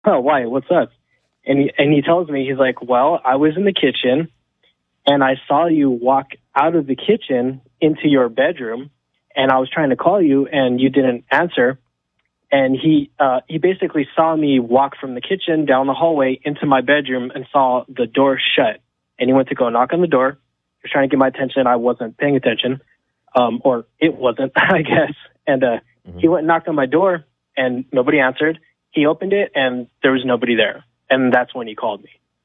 oh, why? What's up? And he tells me, he's like, well, I was in the kitchen and I saw you walk out of the kitchen into your bedroom, and I was trying to call you and you didn't answer. And he basically saw me walk from the kitchen down the hallway into my bedroom and saw the door shut. And he went to go knock on the door. He was trying to get my attention. I wasn't paying attention, or it wasn't, I guess. And he went and knocked on my door, and nobody answered. He opened it, and there was nobody there. And that's when he called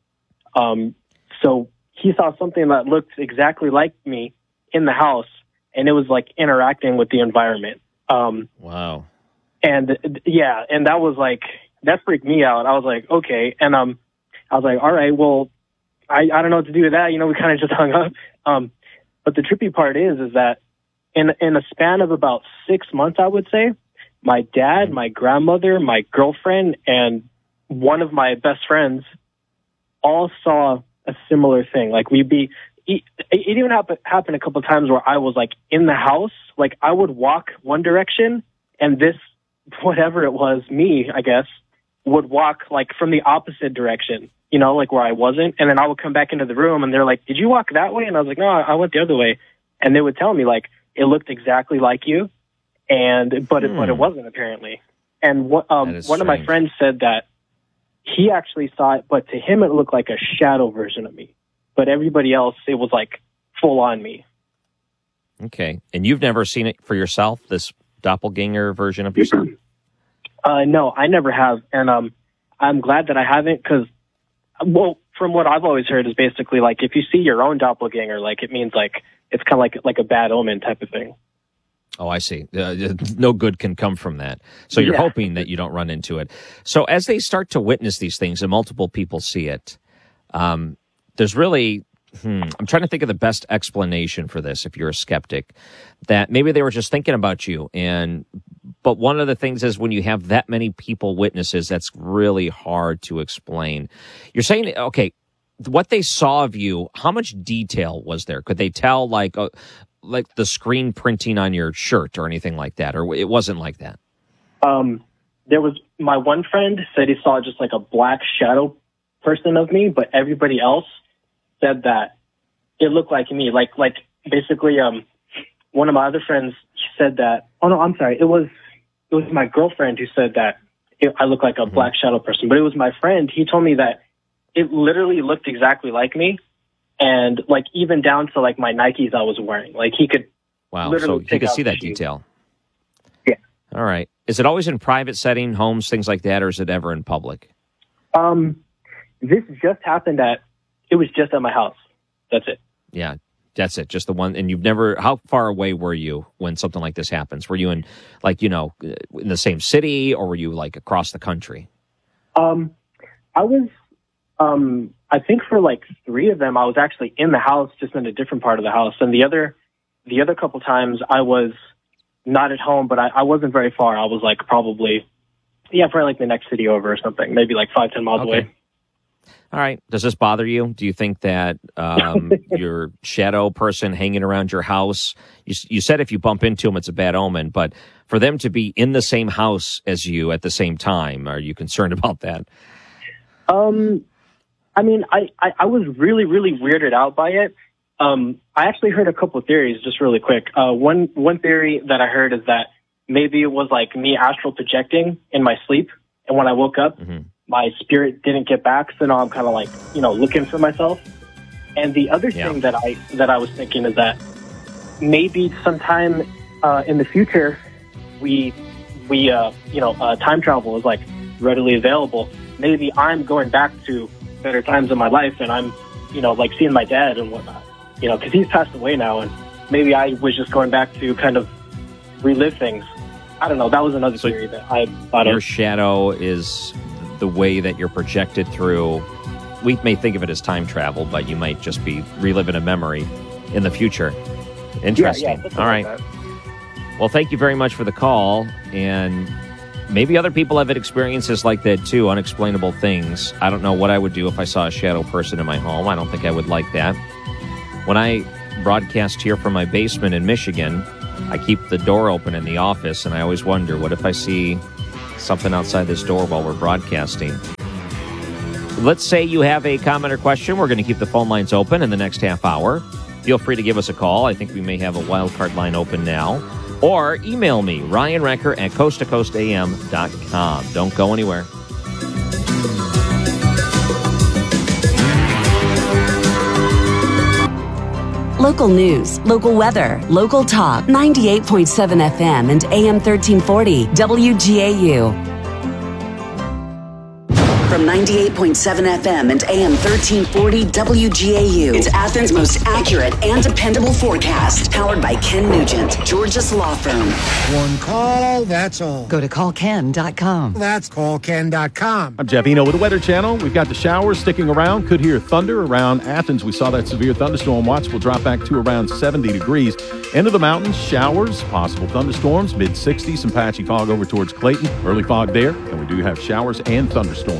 me. So he saw something that looked exactly like me in the house, and it was like interacting with the environment. Wow. And yeah, and that was like, that freaked me out. I was like, okay. And I was like, all right, well, I don't know what to do with that. You know, we kind of just hung up. But the trippy part is that in a span of about 6 months, I would say, my dad, my grandmother, my girlfriend, and one of my best friends all saw a similar thing. Like it even happened a couple of times where I was like in the house, like I would walk one direction and this, whatever it was, me, I guess, would walk like from the opposite direction, you know, like where I wasn't. And then I would come back into the room and they're like, did you walk that way? And I was like, no, I went the other way. And they would tell me like, it looked exactly like you. But it wasn't apparently. And one of my friends said that he actually saw it, but to him, it looked like a shadow version of me. But everybody else, it was like full on me. Okay. And you've never seen it for yourself, this doppelganger version of yourself? No, I never have. And I'm glad that I haven't because, well, from what I've always heard is basically like if you see your own doppelganger, like it means like it's kind of like a bad omen type of thing. Oh, I see. No good can come from that. So you're hoping that you don't run into it. So as they start to witness these things and multiple people see it, there's really, I'm trying to think of the best explanation for this if you're a skeptic, that maybe they were just thinking about you. But one of the things is when you have that many people witnesses, that's really hard to explain. You're saying, okay, what they saw of you, how much detail was there? Could they tell like the screen printing on your shirt or anything like that? Or it wasn't like that? There was, my one friend said he saw just like a black shadow person of me, but everybody else said that it looked like me. Like basically, one of my other friends said that, oh no, I'm sorry. It was my girlfriend who said that I look like a black shadow person, but it was my friend. He told me that it literally looked exactly like me. And like even down to like my Nikes I was wearing, like he could. Wow! So he could see that detail. Yeah. All right. Is it always in private setting, homes, things like that, or is it ever in public? This just happened it was just at my house. That's it. Yeah, that's it. Just the one. And you've never. How far away were you when something like this happens? Were you in, like in the same city, or were you like across the country? I was. I think for like 3 of them, I was actually in the house, just in a different part of the house. And the other couple times I was not at home, but I wasn't very far. I was like probably like the next city over or something, maybe like 5-10 miles away. All right. Does this bother you? Do you think that your shadow person hanging around your house, you said if you bump into them, it's a bad omen, but for them to be in the same house as you at the same time, are you concerned about that? I mean, I was really, really weirded out by it. I actually heard a couple of theories just really quick. One theory that I heard is that maybe it was like me astral projecting in my sleep. And when I woke up, my spirit didn't get back. So now I'm kind of like, looking for myself. And the other thing that I was thinking is that maybe sometime in the future, we time travel is like readily available. Maybe I'm going back to better times in my life and I'm, like seeing my dad and whatnot, because he's passed away now and maybe I was just going back to kind of relive things. I don't know. That was another theory that I thought of. Your shadow is the way that you're projected through. We may think of it as time travel, but you might just be reliving a memory in the future. Interesting. Yeah, all right. Like well, thank you very much for the call. And maybe other people have had experiences like that too, unexplainable things. I don't know what I would do if I saw a shadow person in my home. I don't think I would like that. When I broadcast here from my basement in Michigan, I keep the door open in the office, and I always wonder, what if I see something outside this door while we're broadcasting. Let's say you have a comment or question. We're going to keep the phone lines open in the next half hour. Feel free to give us a call. I think we may have a wildcard line open now. Or email me, Ryan Recker at coasttocoastam.com. Don't go anywhere. Local news, local weather, local talk, 98.7 FM and AM 1340, WGAU. From 98.7 FM and AM 1340 WGAU. It's Athens' most accurate and dependable forecast. Powered by Ken Nugent, George's Law Firm. One call, that's all. Go to callken.com. That's callken.com. I'm Jeff Eno with the Weather Channel. We've got the showers sticking around. Could hear thunder around Athens. We saw that severe thunderstorm watch will drop back to around 70 degrees. Into the mountains, showers, possible thunderstorms, mid-60s, some patchy fog over towards Clayton. Early fog there, and we do have showers and thunderstorms.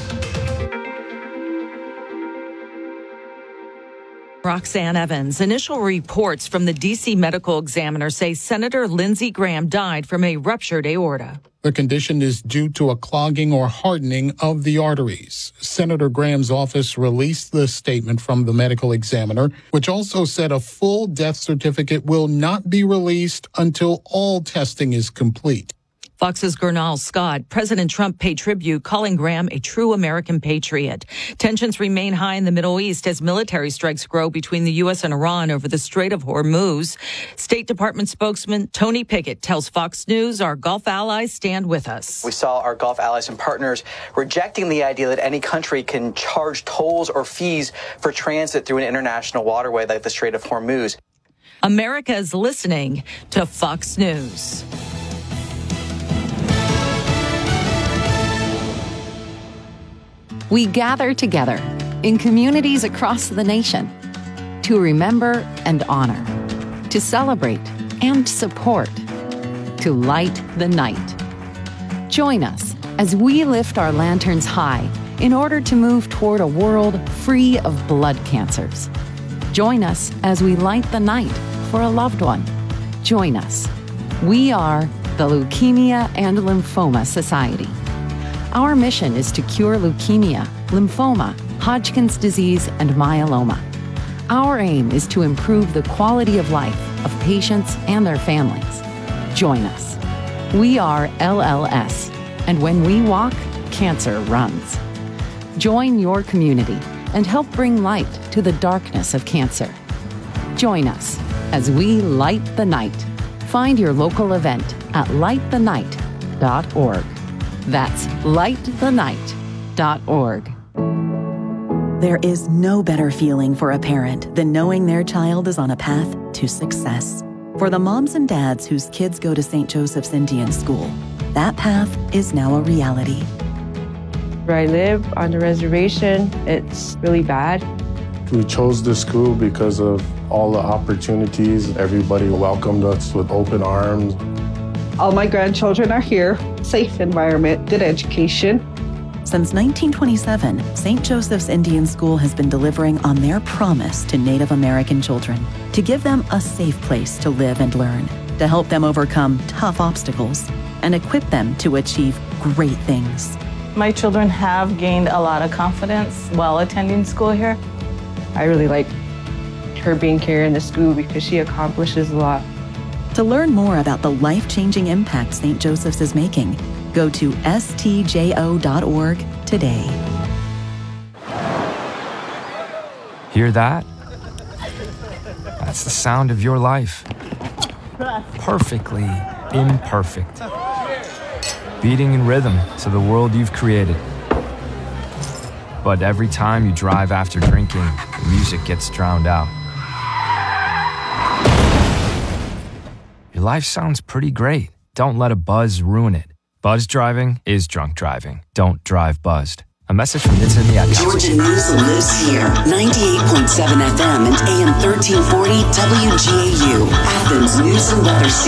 Roxanne Evans. Initial reports from the D.C. medical examiner say Senator Lindsey Graham died from a ruptured aorta. The condition is due to a clogging or hardening of the arteries. Senator Graham's office released the statement from the medical examiner, which also said a full death certificate will not be released until all testing is complete. Fox's Gernal Scott. President Trump paid tribute, calling Graham a true American patriot. Tensions remain high in the Middle East as military strikes grow between the U.S. and Iran over the Strait of Hormuz. State Department spokesman Tony Pickett tells Fox News our Gulf allies stand with us. We saw our Gulf allies and partners rejecting the idea that any country can charge tolls or fees for transit through an international waterway like the Strait of Hormuz. America is listening to Fox News. We gather together in communities across the nation to remember and honor, to celebrate and support, to light the night. Join us as we lift our lanterns high in order to move toward a world free of blood cancers. Join us as we light the night for a loved one. Join us. We are the Leukemia and Lymphoma Society. Our mission is to cure leukemia, lymphoma, Hodgkin's disease, and myeloma. Our aim is to improve the quality of life of patients and their families. Join us. We are LLS, and when we walk, cancer runs. Join your community and help bring light to the darkness of cancer. Join us as we light the night. Find your local event at lightthenight.org. That's lightthenight.org. There is no better feeling for a parent than knowing their child is on a path to success. For the moms and dads whose kids go to St. Joseph's Indian School, that path is now a reality. Where I live on the reservation, it's really bad. We chose this school because of all the opportunities. Everybody welcomed us with open arms. All my grandchildren are here. Safe environment, good education. Since 1927, St. Joseph's Indian School has been delivering on their promise to Native American children to give them a safe place to live and learn, to help them overcome tough obstacles, and equip them to achieve great things. My children have gained a lot of confidence while attending school here. I really like her being here in the school because she accomplishes a lot. To learn more about the life-changing impact St. Joseph's is making, go to stjo.org today. Hear that? That's the sound of your life. Perfectly imperfect. Beating in rhythm to the world you've created. But every time you drive after drinking, the music gets drowned out. Your life sounds pretty great. Don't let a buzz ruin it. Buzz driving is drunk driving. Don't drive buzzed. A message from Nitsa and the Ad Council. Georgia News lives here. 98.7 FM and AM 1340 WGAU. Athens News and Weather Station.